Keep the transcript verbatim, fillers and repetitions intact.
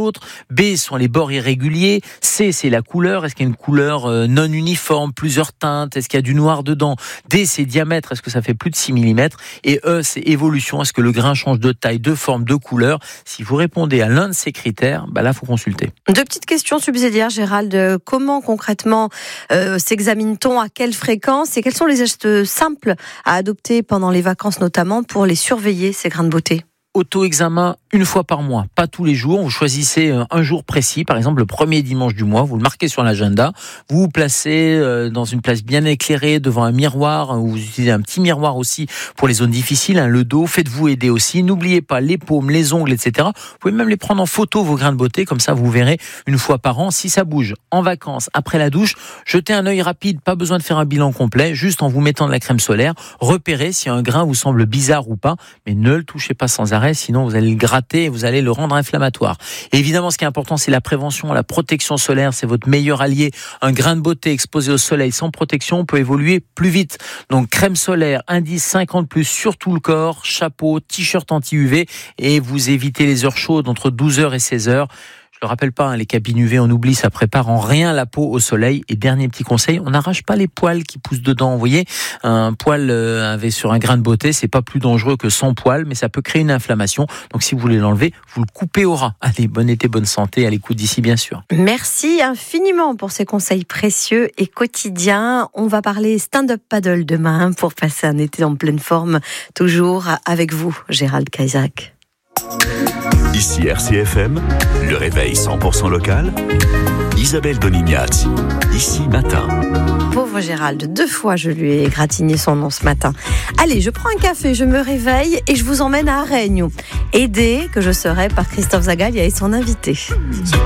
autre. B sont les bords irréguliers. C, c'est la couleur. Est-ce qu'il y a une couleur euh, non uniforme, plusieurs teintes? Est-ce qu'il y a du noir dedans? D, c'est diamètre. Est-ce que ça fait plus de six millimètres? Et E, c'est évolution. Est-ce que le grain change de taille, de forme, de couleur? Si vous répondez à l'un de ces critères, bah là, faut consulter. Deux petites questions subsidiaires, Gérald. Comment concrètement euh, s'examine-t-on, à quelle fréquence, et quels sont les gestes simples à adopter pendant les vacances, notamment pour les surveiller, ces grains de beauté? Auto-examen une fois par mois, pas tous les jours. Vous choisissez un jour précis, par exemple le premier dimanche du mois, vous le marquez sur l'agenda, vous vous placez dans une place bien éclairée devant un miroir, vous utilisez un petit miroir aussi pour les zones difficiles, hein, le dos, faites-vous aider aussi. N'oubliez pas les paumes, les ongles, et cetera. Vous pouvez même les prendre en photo, vos grains de beauté, comme ça vous verrez une fois par an. Si ça bouge en vacances, après la douche, jetez un œil rapide, pas besoin de faire un bilan complet, juste en vous mettant de la crème solaire, repérez si un grain vous semble bizarre ou pas, mais ne le touchez pas sans arrêt, sinon vous allez le gratter et vous allez le rendre inflammatoire. Et évidemment, ce qui est important, c'est la prévention, la protection solaire, c'est votre meilleur allié. Un grain de beauté exposé au soleil sans protection peut évoluer plus vite. Donc crème solaire, indice cinquante plus sur tout le corps, chapeau, t-shirt anti-U V, et vous évitez les heures chaudes entre douze heures et seize heures. Je ne le rappelle pas, hein, les cabines U V, on oublie, ça prépare en rien la peau au soleil. Et dernier petit conseil, on n'arrache pas les poils qui poussent dedans. Vous voyez, un poil euh, avec sur un grain de beauté, c'est pas plus dangereux que sans poil, mais ça peut créer une inflammation. Donc si vous voulez l'enlever, vous le coupez au ras. Allez, bon été, bonne santé, à l'écoute d'ici bien sûr. Merci infiniment pour ces conseils précieux et quotidiens. On va parler stand-up paddle demain pour passer un été en pleine forme, toujours avec vous, Gérald Caïsac. Ici R C F M, le réveil cent pour cent local, Isabelle Donignazzi, ici matin. Pauvre Gérald, deux fois je lui ai gratigné son nom ce matin. Allez, je prends un café, je me réveille et je vous emmène à Aregno, aidé que je serai par Christophe Zagalia et son invité.